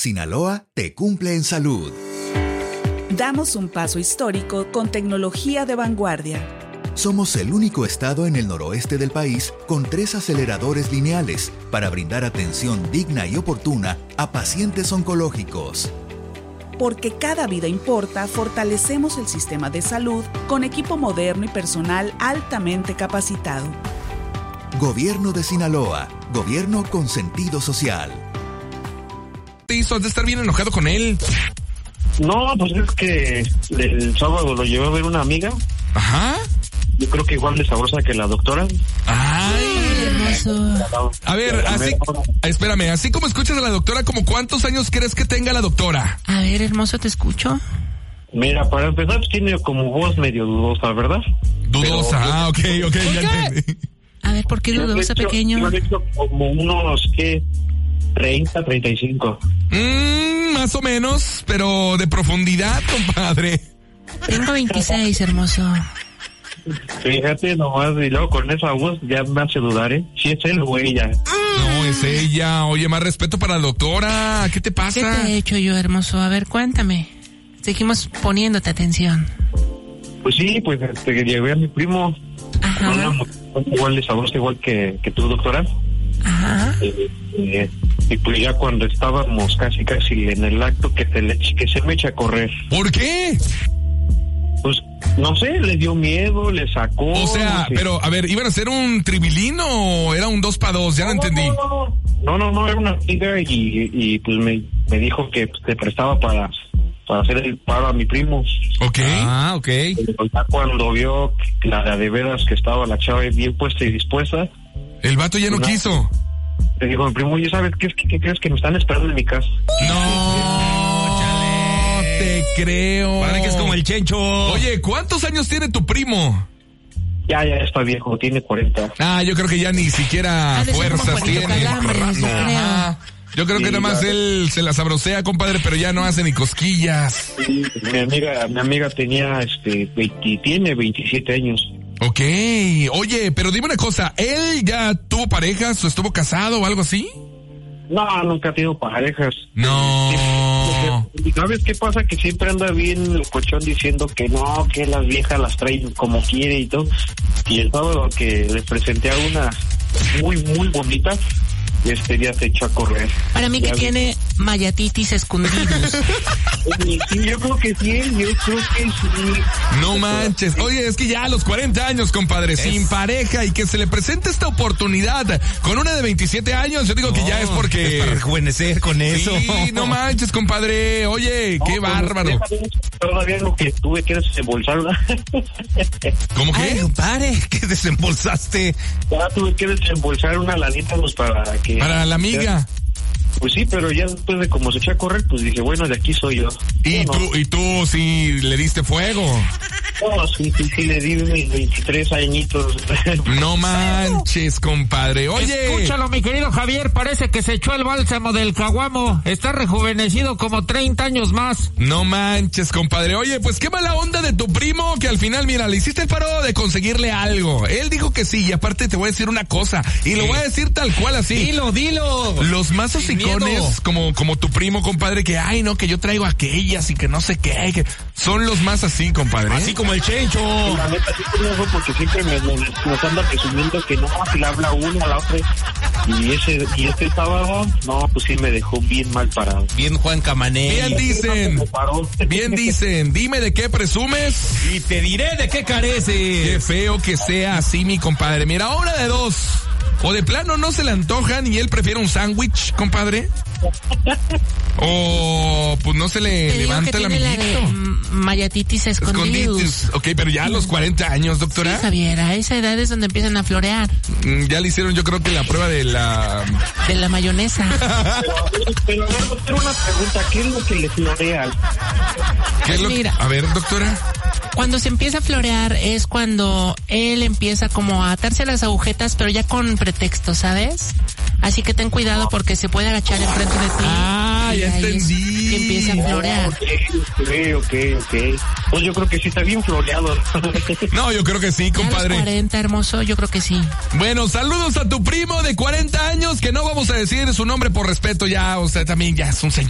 Sinaloa te cumple en salud. Damos un paso histórico con tecnología de vanguardia. Somos el único estado en el noroeste del país con 3 aceleradores lineales para brindar atención digna y oportuna a pacientes oncológicos. Porque cada vida importa, fortalecemos el sistema de salud con equipo moderno y personal altamente capacitado. Gobierno de Sinaloa, gobierno con sentido social. ¿Has de estar bien enojado con él? No, pues es que el sábado lo llevé a ver una amiga. Ajá. Yo creo que igual de sabrosa que la doctora. Ay, hermoso. A ver, espérame, así como escuchas a la doctora, ¿como cuántos años crees que tenga la doctora? A ver, hermoso, te escucho. Mira, para empezar, pues tiene como voz medio dudosa, ¿verdad? Dudosa, ok, ya entendí. A ver, ¿por qué dudosa, pequeño? Yo he hecho como unos, 30, 35. Más o menos, pero de profundidad, compadre. Tengo 26, hermoso. Fíjate nomás, y luego con esa voz ya me hace dudar, ¿eh? Si es él o ella. No, es ella. Oye, más respeto para la doctora. ¿Qué te pasa? ¿Qué te he hecho yo, hermoso? A ver, cuéntame. Seguimos poniéndote atención. Pues sí, pues llevé a mi primo. Ajá. Igual de sabrosa, igual que tu doctora. Ajá. Y pues ya cuando estábamos casi en el acto que se me echa a correr. ¿Por qué? Pues no sé, le dio miedo, le sacó. O sea, no sé. pero a ver, ¿iban a hacer un tribilín o era un 2x2? Ya no entendí. No, era una amiga y pues me dijo que te prestaba para hacer el paro a mi primo. Ok. Ah, ok. Ya cuando vio la de veras que estaba la chava bien puesta y dispuesta. El vato ya no quiso. Le dijo mi primo, oye, ¿sabes qué crees que me están esperando en mi casa? No te creo. Parece que es como el Chencho. Oye, ¿cuántos años tiene tu primo? Ya está viejo, tiene 40. Yo creo que ya ni siquiera fuerzas tiene. Yo creo que nada más él se la sabrosea, compadre, pero ya no hace ni cosquillas. Sí, mi amiga tenía, tiene 27 años. Ok, oye, pero dime una cosa, ¿él ya tuvo parejas o estuvo casado o algo así? No, nunca ha tenido parejas. No. ¿Sabes qué pasa? Que siempre anda bien locochón diciendo que no, que las viejas las traen como quiere y todo. Y el sábado que le presenté a una muy, muy bonita, ya se echó a correr. Para mí que tiene mayatitis escondidos. Sí, yo creo que sí. No manches. Oye, es que ya a los 40 años, compadre, sin pareja y que se le presente esta oportunidad con una de 27 años, yo digo que ya es porque... Es para rejuvenecer con eso. Sí, no manches, compadre. Oye, qué bárbaro. Todavía lo que tuve que desembolsar. ¿Cómo que? Ay, compadre, ¿qué desembolsaste? Ya tuve que desembolsar una lanita para que... Para la amiga. Pues sí, pero ya después de cómo se echó a correr, pues dije, bueno, de aquí soy yo. ¿Y tú sí le diste fuego? No, sí, le di mis 23 añitos. No manches, compadre. Oye. Escúchalo, mi querido Javier, parece que se echó el bálsamo del caguamo. Está rejuvenecido como 30 años más. No manches, compadre. Oye, pues qué mala onda de tu primo que al final, mira, le hiciste el paro de conseguirle algo. Él dijo que sí, y aparte te voy a decir una cosa, y lo voy a decir tal cual así. Dilo. Los más hocicones, como tu primo, compadre, que ay, no, que yo traigo aquellas y que no sé qué, que son los más así, compadre. Así como el Chencho. La neta, sí conozco porque siempre nos anda presumiendo que no, si le habla uno a la otra. Y este sábado, no, pues sí me dejó bien mal parado. Bien Juan Camané. Bien dicen, dime de qué presumes y te diré de qué careces. Qué feo que sea así, mi compadre. Mira, ahora de dos. O de plano no se le antojan y él prefiere un sándwich, compadre. O pues no se le levanta el amiguito. Mayatitis escondidos. Ok, pero ya a los 40 años, doctora. Sí, Javier, a esa edad es donde empiezan a florear. Ya le hicieron, yo creo que la prueba de la mayonesa. Pero doctora, una pregunta, ¿qué es lo que le florea? Mira, a ver, doctora. Cuando se empieza a florear es cuando él empieza como a atarse las agujetas, pero ya con pretexto, ¿sabes? Así que ten cuidado porque se puede agachar enfrente de ti. Ya entendí. Y empieza a florear. Ok. Pues yo creo que sí está bien floreado. No, yo creo que sí, compadre. A los 40, hermoso, yo creo que sí. Bueno, saludos a tu primo de 40 años, que no vamos a decir su nombre por respeto ya, o sea, también ya es un señor.